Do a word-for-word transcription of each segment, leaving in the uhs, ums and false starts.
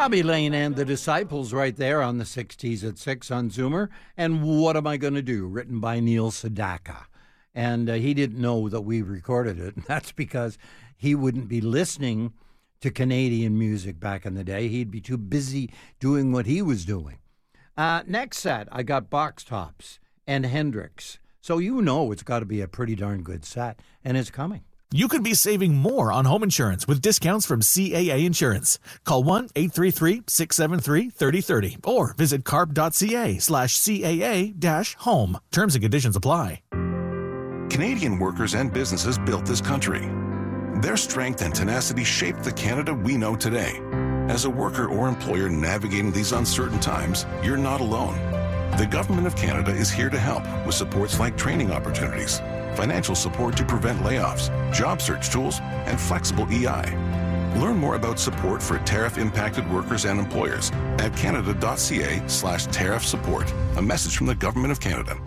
Robbie Lane and the Disciples right there on the sixties at six on Zoomer. And What Am I Gonna Do? Written by Neil Sedaka. And uh, he didn't know that we recorded it. And that's because he wouldn't be listening to Canadian music back in the day. He'd be too busy doing what he was doing. Uh, next set, I got Box Tops and Hendrix. So you know it's got to be a pretty darn good set. And it's coming. You could be saving more on home insurance with discounts from C A A Insurance. Call one eight three three, six seven three, three oh three oh or visit carb.ca slash CAA dash home. Terms and conditions apply. Canadian workers and businesses built this country. Their strength and tenacity shaped the Canada we know today. As a worker or employer navigating these uncertain times, you're not alone. The Government of Canada is here to help with supports like training opportunities, financial support to prevent layoffs, job search tools, and flexible E I. Learn more about support for tariff-impacted workers and employers at canada.ca slash tariff support. A message from the Government of Canada.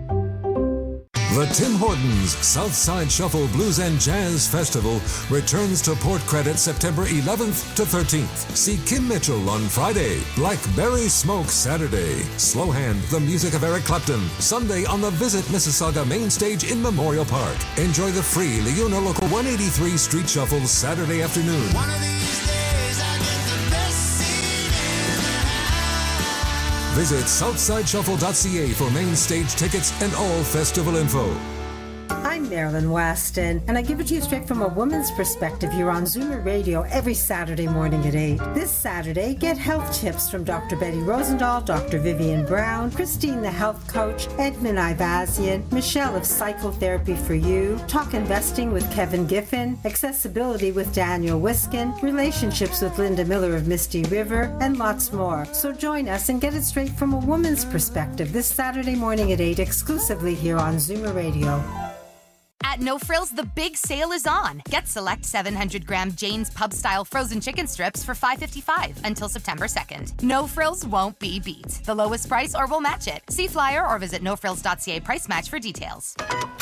The Tim Hortons Southside Shuffle Blues and Jazz Festival returns to Port Credit September eleventh to thirteenth. See Kim Mitchell on Friday, Blackberry Smoke Saturday, Slow Hand, the music of Eric Clapton, Sunday on the Visit Mississauga main stage in Memorial Park. Enjoy the free Leona Local one eighty-three Street Shuffle Saturday afternoon. One of these days I get the best seat in the house. Visit southside shuffle dot c a for main stage tickets and all festival info. I'm Marilyn Weston, and I give it to you straight from a woman's perspective here on Zoomer Radio every Saturday morning at eight. This Saturday, get health tips from Doctor Betty Rosendahl, Doctor Vivian Brown, Christine the Health Coach, Edmund Ivazian, Michelle of Psychotherapy for You, Talk Investing with Kevin Giffen, Accessibility with Daniel Wiskin, Relationships with Linda Miller of Misty River, and lots more. So join us and get it straight from a woman's perspective this Saturday morning at eight exclusively here on Zoomer Radio. At No Frills, the big sale is on. Get select seven hundred gram Jane's Pub-style frozen chicken strips for five dollars and fifty-five cents until September second. No Frills won't be beat. The lowest price or we'll match it. See flyer or visit no frills dot c a price match for details.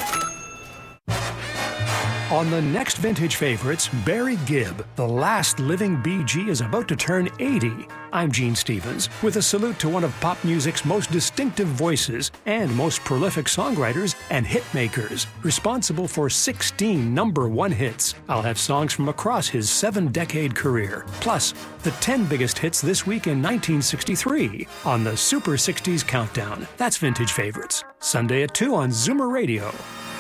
On the next Vintage Favorites, Barry Gibb, the last living Bee Gee, is about to turn eighty. I'm Gene Stevens, with a salute to one of pop music's most distinctive voices and most prolific songwriters and hit makers, responsible for sixteen number one hits. I'll have songs from across his seven-decade career, plus the ten biggest hits this week in nineteen sixty-three on the Super sixties Countdown. That's Vintage Favorites, Sunday at two on Zoomer Radio.